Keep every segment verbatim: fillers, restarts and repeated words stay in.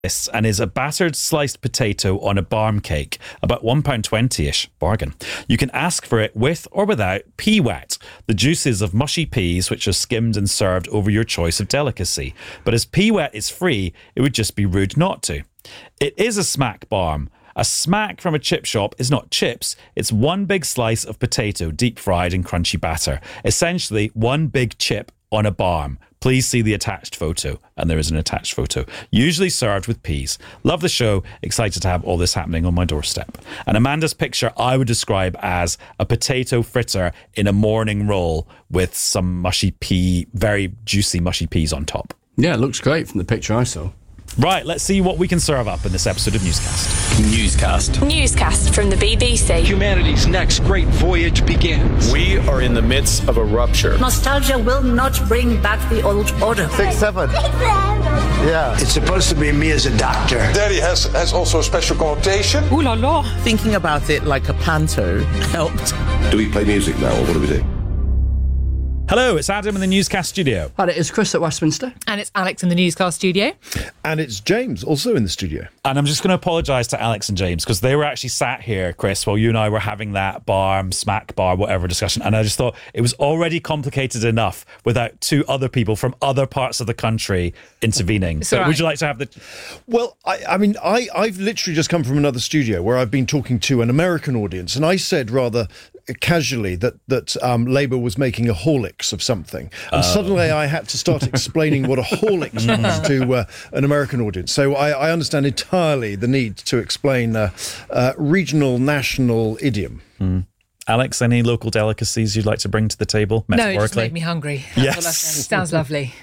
and is a battered sliced potato on a barm cake, about one pound twenty-ish, bargain. You can ask for it with or without pea wet, the juices of mushy peas which are skimmed and served over your choice of delicacy. But as pea wet is free, it would just be rude not to. It is a smack barm. A smack from a chip shop is not chips, it's one big slice of potato deep fried in crunchy batter. Essentially, one big chip on a barm. Please see the attached photo. And there is an attached photo. Usually served with peas. Love the show. Excited to have all this happening on my doorstep. And Amanda's picture I would describe as a potato fritter in a morning roll with some mushy pea, very juicy mushy peas on top. Yeah, it looks great from the picture I saw. Right, let's see what we can serve up in this episode of Newscast. Newscast. Newscast from the B B C. Humanity's next great voyage begins. We are in the midst of a rupture. Nostalgia will not bring back the old order. Six, seven. Yeah. It's supposed to be me as a doctor. Daddy has, has also a special connotation. Ooh la la. Thinking about it like a panto helped. Do we play music now, or what do we do? Hello, it's Adam in the Newscast studio. And it is Chris at Westminster. And it's Alex in the Newscast studio. And it's James, also in the studio. And I'm just going to apologise to Alex and James because they were actually sat here, Chris, while you and I were having that barm, smack bar, whatever discussion. And I just thought it was already complicated enough without two other people from other parts of the country intervening. So right. Would you like to have the... Well, I, I mean, I, I've literally just come from another studio where I've been talking to an American audience. And I said rather casually that, that um, Labour was making a Horlicks of something. And uh. suddenly I had to start explaining what a Horlicks was to uh, an American audience. So I, I understand entirely the need to explain uh, uh, regional, national idiom. Mm. Alex, any local delicacies you'd like to bring to the table, metaphorically? No, it just made me hungry. Yes. Sounds lovely.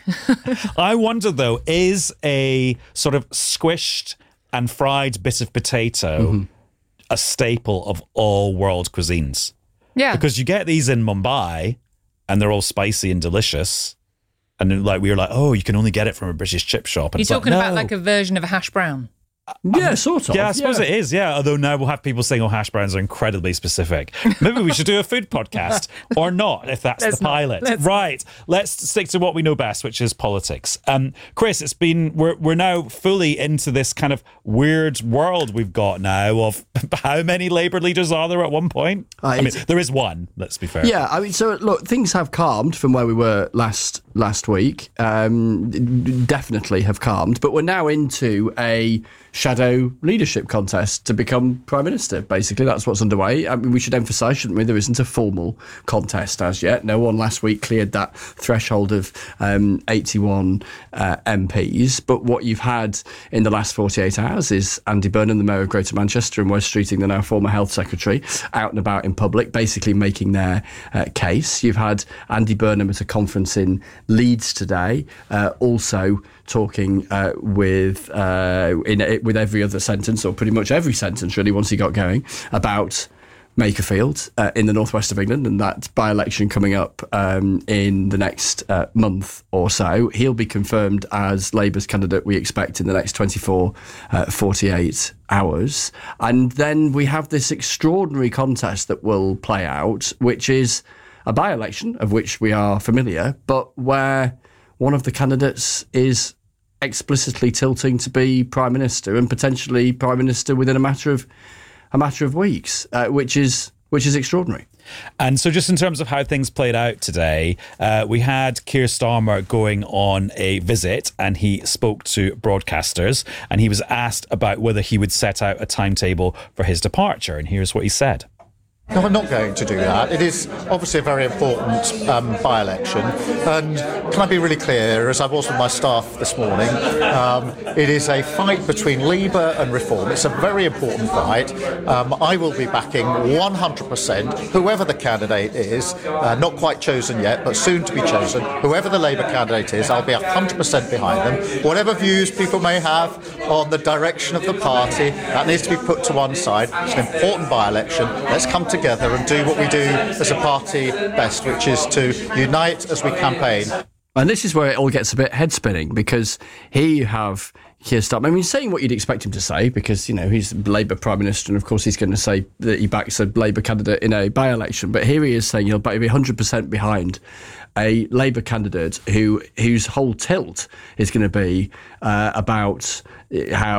I wonder, though, is a sort of squished and fried bit of potato mm-hmm. a staple of all world cuisines? Yeah. Because you get these in Mumbai and they're all spicy and delicious. And then, like we were like, oh, you can only get it from a British chip shop. And You're it's talking like, about no. like a version of a hash brown. Yeah, sort of. Yeah, I suppose yeah. it is, yeah. Although now we'll have people saying, oh, hash browns are incredibly specific. Maybe we should do a food podcast or not, if that's let's the pilot. Let's right. Let's stick to what we know best, which is politics. Um, Chris, it's been, we're, we're now fully into this kind of weird world we've got now of how many Labour leaders are there at one point? Uh, I mean, there is one, let's be fair. Yeah, I mean, so look, things have calmed from where we were last last week. Um, definitely have calmed, but we're now into a shadow leadership contest to become Prime Minister. Basically, that's what's underway. I mean, we should emphasise, shouldn't we, there isn't a formal contest as yet. No one last week cleared that threshold of um, eighty-one uh, M Ps. But what you've had in the last forty-eight hours is Andy Burnham, the Mayor of Greater Manchester, and Wes Streeting, the now former Health Secretary, out and about in public, basically making their uh, case. You've had Andy Burnham at a conference in Leeds today, uh, also talking uh, with uh, in with every other sentence, or pretty much every sentence really, once he got going, about Makerfield uh, in the northwest of England and that by-election coming up um, in the next uh, month or so. He'll be confirmed as Labour's candidate, we expect, in the next twenty-four, forty-eight hours. And then we have this extraordinary contest that will play out, which is a by-election of which we are familiar, but where one of the candidates is explicitly tilting to be Prime Minister, and potentially Prime Minister within a matter of a matter of weeks, uh, which is which is extraordinary. And so just in terms of how things played out today, uh, we had Keir Starmer going on a visit and he spoke to broadcasters and he was asked about whether he would set out a timetable for his departure. And here's what he said. No, I'm not going to do that. It is obviously a very important um, by-election. And can I be really clear, as I was with my staff this morning, um, it is a fight between Labour and Reform. It's a very important fight. Um, I will be backing one hundred percent whoever the candidate is, uh, not quite chosen yet, but soon to be chosen. Whoever the Labour candidate is, I'll be one hundred percent behind them. Whatever views people may have on the direction of the party, that needs to be put to one side. It's an important by-election. Let's come together together and do what we do as a party best, which is to unite as we campaign. And this is where it all gets a bit head-spinning, because here you have Keir Starmer. I mean, saying what you'd expect him to say, because, you know, he's Labour Prime Minister, and of course he's going to say that he backs a Labour candidate in a by-election. But here he is saying he'll be one hundred percent behind a Labour candidate who whose whole tilt is going to be uh, about how